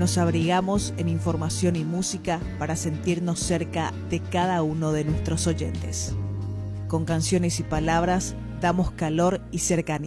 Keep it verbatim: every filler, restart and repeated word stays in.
Nos abrigamos en información y música para sentirnos cerca de cada uno de nuestros oyentes. Con canciones y palabras damos calor y cercanía.